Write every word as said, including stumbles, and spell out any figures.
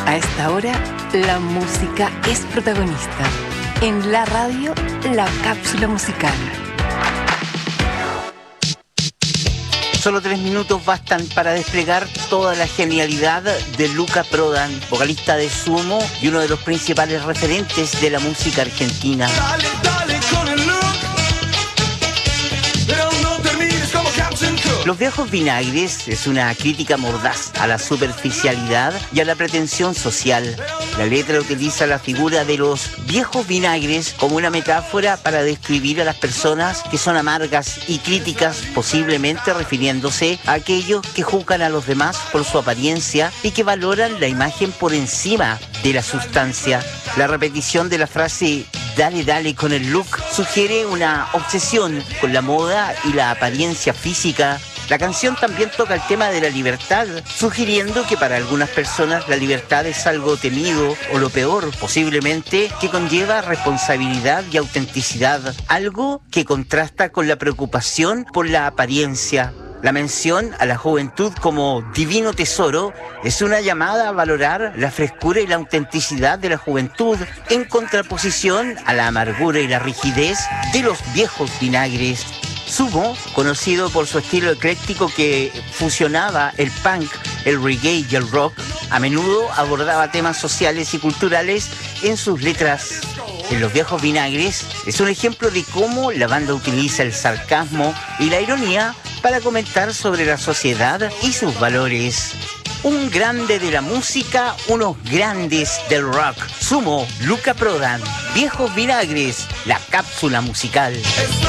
A esta hora, la música es protagonista. En la radio, la cápsula musical. Solo tres minutos bastan para desplegar toda la genialidad de Luca Prodan, vocalista de Sumo y uno de los principales referentes de la música argentina. Dale, dale con el look, pero no termines como Captain Cook. Los viejos vinagres es una crítica mordaz a la superficialidad y a la pretensión social. La letra utiliza la figura de los viejos vinagres como una metáfora para describir a las personas que son amargas y críticas, posiblemente refiriéndose a aquellos que juzgan a los demás por su apariencia y que valoran la imagen por encima de la sustancia. La repetición de la frase "dale, dale con el look" sugiere una obsesión con la moda y la apariencia física. La canción también toca el tema de la libertad, sugiriendo que para algunas personas la libertad es algo temido o lo peor, posiblemente, que conlleva responsabilidad y autenticidad, algo que contrasta con la preocupación por la apariencia. La mención a la juventud como divino tesoro es una llamada a valorar la frescura y la autenticidad de la juventud en contraposición a la amargura y la rigidez de los viejos vinagres. Sumo, conocido por su estilo ecléctico que fusionaba el punk, el reggae y el rock, a menudo abordaba temas sociales y culturales en sus letras. En Los Viejos Vinagres es un ejemplo de cómo la banda utiliza el sarcasmo y la ironía para comentar sobre la sociedad y sus valores. Un grande de la música, unos grandes del rock. Sumo, Luca Prodan, Viejos Vinagres, la cápsula musical.